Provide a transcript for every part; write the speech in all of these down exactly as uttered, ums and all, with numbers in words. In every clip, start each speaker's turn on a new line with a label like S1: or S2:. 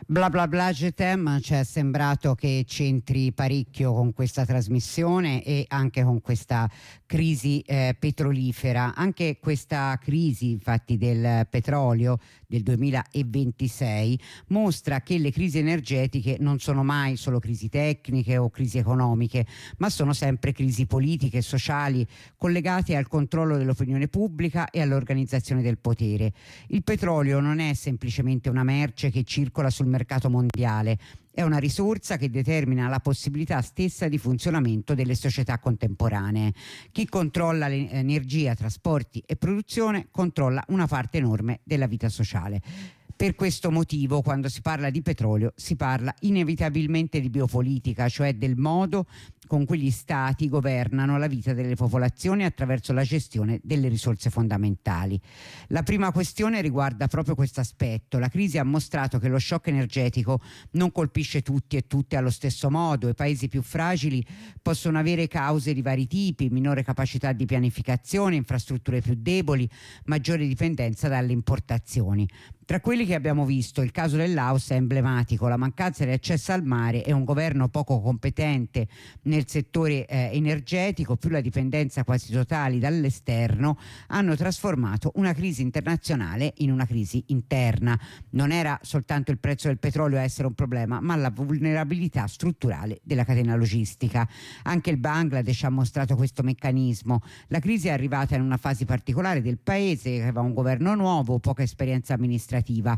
S1: Bla bla bla Getem ci è sembrato che c'entri parecchio con questa trasmissione e anche con questa crisi eh, petrolifera. Anche questa crisi, infatti, del petrolio del duemilaventisei mostra che le crisi energetiche non sono mai solo crisi tecniche o crisi economiche, ma sono sempre crisi politiche e sociali collegate al controllo dell'opinione pubblica e all'organizzazione del potere. Il petrolio non è semplicemente una merce che circola sul mercato mondiale, è una risorsa che determina la possibilità stessa di funzionamento delle società contemporanee. Chi controlla l'energia, trasporti e produzione controlla una parte enorme della vita sociale. Per questo motivo, quando si parla di petrolio, si parla inevitabilmente di biopolitica, cioè del modo con cui gli stati governano la vita delle popolazioni attraverso la gestione delle risorse fondamentali. La prima questione riguarda proprio questo aspetto. La crisi ha mostrato che lo shock energetico non colpisce tutti e tutte allo stesso modo. I paesi più fragili possono avere cause di vari tipi: minore capacità di pianificazione, infrastrutture più deboli, maggiore dipendenza dalle importazioni. Tra quelli che abbiamo visto, il caso del Laos è emblematico. La mancanza di accesso al mare e un governo poco competente nel settore eh, energetico, più la dipendenza quasi totale dall'esterno, hanno trasformato una crisi internazionale in una crisi interna. Non era soltanto il prezzo del petrolio a essere un problema, ma la vulnerabilità strutturale della catena logistica. Anche il Bangladesh ha mostrato questo meccanismo. La crisi è arrivata in una fase particolare del paese, che aveva un governo nuovo, poca esperienza amministrativa.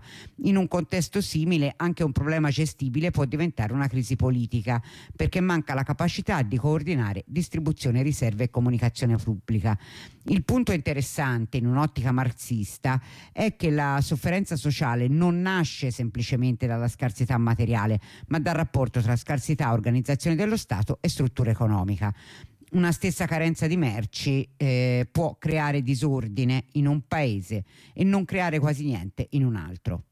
S1: In un contesto simile anche un problema gestibile può diventare una crisi politica, perché manca la capacità di coordinare distribuzione, riserve e comunicazione pubblica. Il punto interessante in un'ottica marxista è che la sofferenza sociale non nasce semplicemente dalla scarsità materiale, ma dal rapporto tra scarsità, organizzazione dello Stato e struttura economica. Una stessa carenza di merci eh, può creare disordine in un paese e non creare quasi niente in un altro.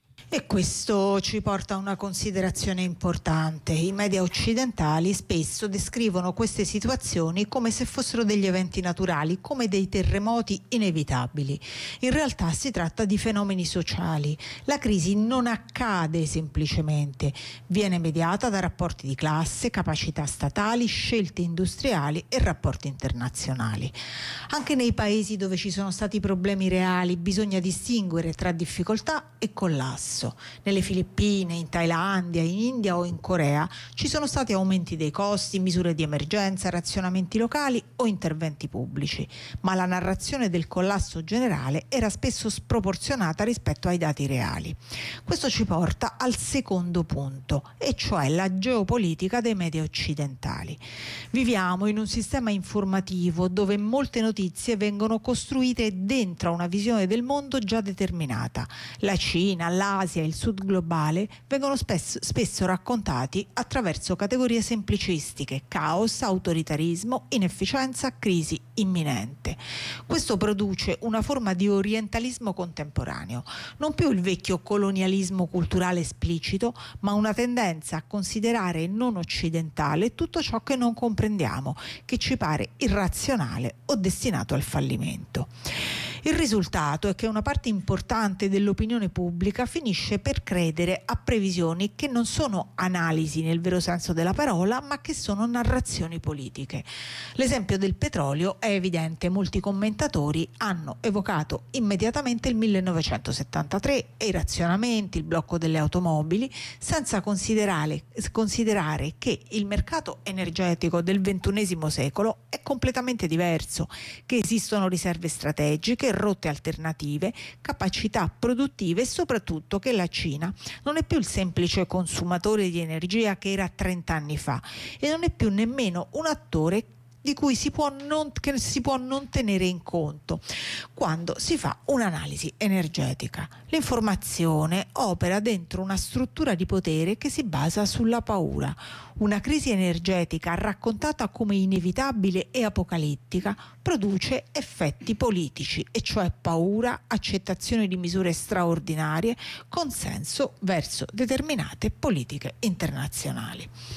S2: E questo ci porta a una considerazione importante. I media occidentali spesso descrivono queste situazioni come se fossero degli eventi naturali, come dei terremoti inevitabili. In realtà si tratta di fenomeni sociali. La crisi non accade semplicemente, viene mediata da rapporti di classe, capacità statali, scelte industriali e rapporti internazionali. Anche nei paesi dove ci sono stati problemi reali bisogna distinguere tra difficoltà e collasso. Nelle Filippine, in Thailandia, in India o in Corea ci sono stati aumenti dei costi, misure di emergenza, razionamenti locali o interventi pubblici, ma la narrazione del collasso generale era spesso sproporzionata rispetto ai dati reali. Questo ci porta al secondo punto, e cioè la geopolitica dei media occidentali. Viviamo in un sistema informativo dove molte notizie vengono costruite dentro una visione del mondo già determinata. La Cina, l'Asia, il sud globale vengono spesso, spesso raccontati attraverso categorie semplicistiche: caos, autoritarismo, inefficienza, crisi imminente. Questo produce una forma di orientalismo contemporaneo, non più il vecchio colonialismo culturale esplicito, ma una tendenza a considerare non occidentale tutto ciò che non comprendiamo, che ci pare irrazionale o destinato al fallimento. Il risultato è che una parte importante dell'opinione pubblica finisce per credere a previsioni che non sono analisi nel vero senso della parola, ma che sono narrazioni politiche. L'esempio del petrolio è evidente: molti commentatori hanno evocato immediatamente il millenovecentosettantatré e i razionamenti, il blocco delle automobili, senza considerare, considerare che il mercato energetico del ventunesimo secolo è completamente diverso, che esistono riserve strategiche, rotte alternative, capacità produttive e soprattutto che la Cina non è più il semplice consumatore di energia che era trent'anni fa e non è più nemmeno un attore di cui si può non, che si può non tenere in conto quando si fa un'analisi energetica. L'informazione opera dentro una struttura di potere che si basa sulla paura. Una crisi energetica raccontata come inevitabile e apocalittica produce effetti politici, e cioè paura, accettazione di misure straordinarie, consenso verso determinate politiche internazionali.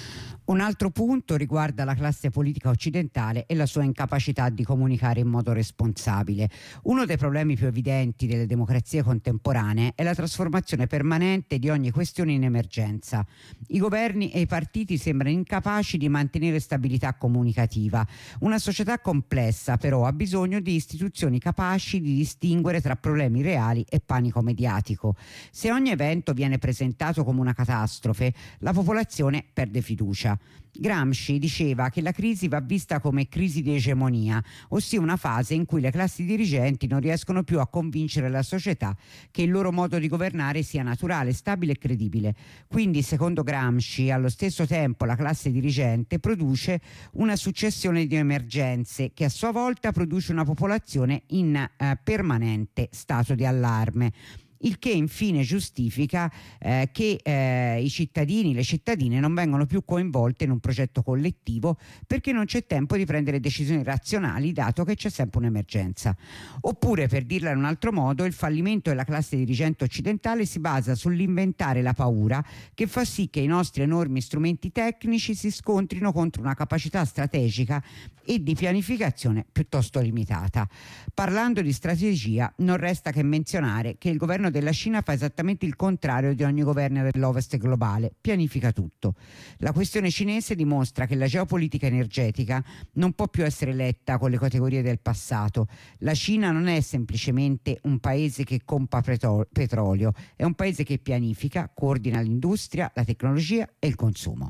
S1: Un altro punto riguarda la classe politica occidentale e la sua incapacità di comunicare in modo responsabile. Uno dei problemi più evidenti delle democrazie contemporanee è la trasformazione permanente di ogni questione in emergenza. I governi e i partiti sembrano incapaci di mantenere stabilità comunicativa. Una società complessa però ha bisogno di istituzioni capaci di distinguere tra problemi reali e panico mediatico. Se ogni evento viene presentato come una catastrofe, la popolazione perde fiducia. Gramsci diceva che la crisi va vista come crisi di egemonia, ossia una fase in cui le classi dirigenti non riescono più a convincere la società che il loro modo di governare sia naturale, stabile e credibile. Quindi, secondo Gramsci, allo stesso tempo la classe dirigente produce una successione di emergenze che a sua volta produce una popolazione in eh, permanente stato di allarme. Il che infine giustifica eh, che eh, i cittadini, le cittadine non vengono più coinvolte in un progetto collettivo perché non c'è tempo di prendere decisioni razionali, dato che c'è sempre un'emergenza. Oppure, per dirla in un altro modo, il fallimento della classe dirigente occidentale si basa sull'inventare la paura, che fa sì che i nostri enormi strumenti tecnici si scontrino contro una capacità strategica e di pianificazione piuttosto limitata. Parlando di strategia, non resta che menzionare che il governo della Cina fa esattamente il contrario di ogni governo dell'Ovest globale, pianifica tutto. La questione cinese dimostra che la geopolitica energetica non può più essere letta con le categorie del passato. La Cina non è semplicemente un paese che compra petrolio, è un paese che pianifica, coordina l'industria, la tecnologia e il consumo.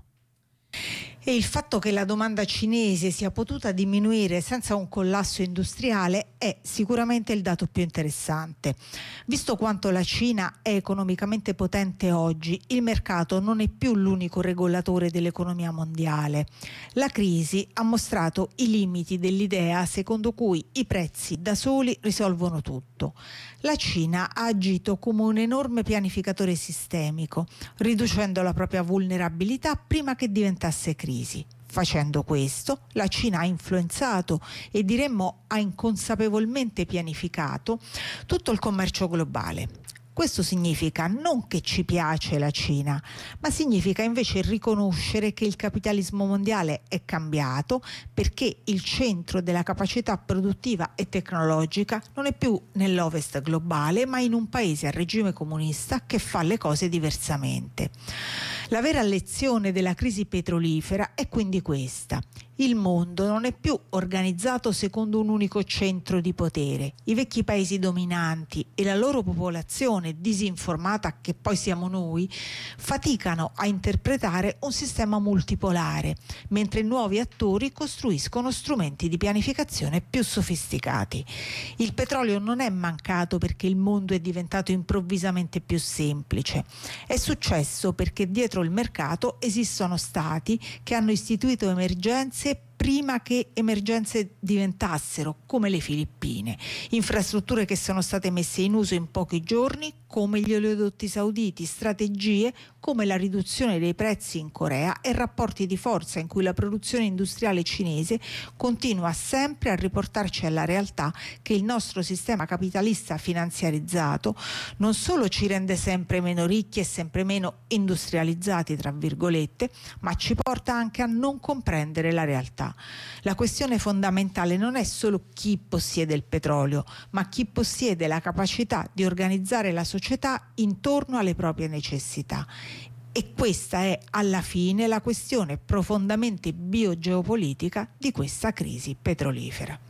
S2: E il fatto che la domanda cinese sia potuta diminuire senza un collasso industriale è sicuramente il dato più interessante. Visto quanto la Cina è economicamente potente oggi, il mercato non è più l'unico regolatore dell'economia mondiale. La crisi ha mostrato i limiti dell'idea secondo cui i prezzi da soli risolvono tutto. La Cina ha agito come un enorme pianificatore sistemico, riducendo la propria vulnerabilità prima che diventasse crisi. Facendo questo, la Cina ha influenzato e diremmo ha inconsapevolmente pianificato tutto il commercio globale. Questo significa non che ci piace la Cina, ma significa invece riconoscere che il capitalismo mondiale è cambiato perché il centro della capacità produttiva e tecnologica non è più nell'Ovest globale, ma in un paese a regime comunista che fa le cose diversamente. La vera lezione della crisi petrolifera è quindi questa. Il mondo non è più organizzato secondo un unico centro di potere. I vecchi paesi dominanti e la loro popolazione disinformata, che poi siamo noi, faticano a interpretare un sistema multipolare, mentre nuovi attori costruiscono strumenti di pianificazione più sofisticati. Il petrolio non è mancato perché il mondo è diventato improvvisamente più semplice. È successo perché dietro il mercato esistono stati che hanno istituito emergenze prima che emergenze diventassero, come le Filippine, infrastrutture che sono state messe in uso in pochi giorni, come gli oleodotti sauditi, strategie come la riduzione dei prezzi in Corea e rapporti di forza in cui la produzione industriale cinese continua sempre a riportarci alla realtà che il nostro sistema capitalista finanziarizzato non solo ci rende sempre meno ricchi e sempre meno industrializzati, tra virgolette, ma ci porta anche a non comprendere la realtà. La questione fondamentale non è solo chi possiede il petrolio, ma chi possiede la capacità di organizzare la società intorno alle proprie necessità. E questa è alla fine la questione profondamente biogeopolitica di questa crisi petrolifera.